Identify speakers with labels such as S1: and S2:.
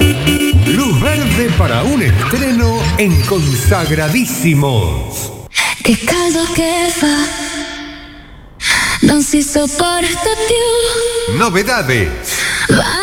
S1: Luz verde para un estreno en Consagradísimos.
S2: Che caldo che fa, non si sopporta più.
S1: Novedades.